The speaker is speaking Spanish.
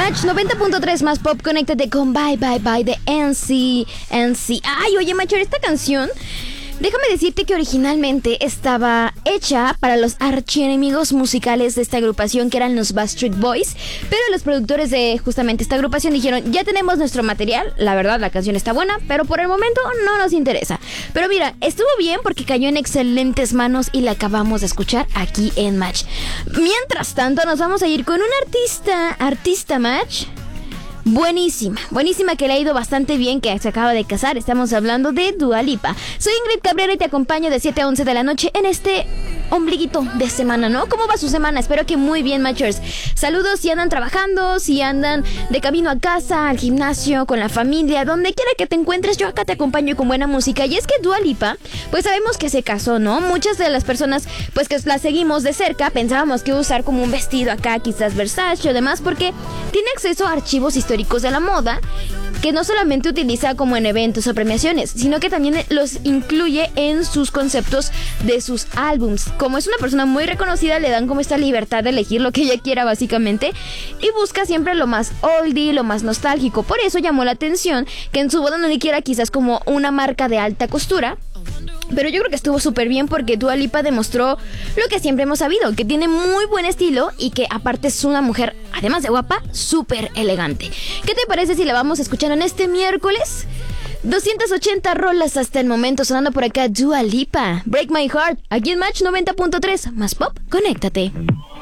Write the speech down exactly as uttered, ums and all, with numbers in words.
Match noventa punto tres más pop, conéctate con Bye Bye Bye de N C N C. Ay, oye, Macho, esta canción, déjame decirte que originalmente estaba hecha para los archienemigos musicales de esta agrupación, que eran los Backstreet Boys, pero los productores de justamente esta agrupación dijeron, ya tenemos nuestro material, la verdad la canción está buena, pero por el momento no nos interesa. Pero mira, estuvo bien porque cayó en excelentes manos y la acabamos de escuchar aquí en Match. Mientras tanto, nos vamos a ir con un artista, artista Match, buenísima, buenísima, que le ha ido bastante bien, que se acaba de casar. Estamos hablando de Dua Lipa. Soy Ingrid Cabrera y te acompaño de siete a once de la noche en este ombliguito de semana, ¿no? ¿Cómo va su semana? Espero que muy bien, Matchers. Saludos si andan trabajando, si andan de camino a casa, al gimnasio, con la familia, donde quiera que te encuentres, yo acá te acompaño con buena música. Y es que Dua Lipa, pues sabemos que se casó, ¿no? Muchas de las personas, pues que la seguimos de cerca, pensábamos que iba a usar como un vestido acá, quizás Versace o demás, porque tiene acceso a archivos históricos de la moda, que no solamente utiliza como en eventos o premiaciones, sino que también los incluye en sus conceptos de sus álbums. Como es una persona muy reconocida, le dan como esta libertad de elegir lo que ella quiera básicamente, y busca siempre lo más oldie, lo más nostálgico. Por eso llamó la atención que en su boda no le quiera quizás como una marca de alta costura, pero yo creo que estuvo súper bien porque Dua Lipa demostró lo que siempre hemos sabido, que tiene muy buen estilo y que aparte es una mujer, además de guapa, súper elegante. ¿Qué te parece si la vamos a escuchar en este miércoles? doscientas ochenta rolas hasta el momento sonando por acá. Dua Lipa, Break My Heart, aquí en Match noventa punto tres, más pop, conéctate.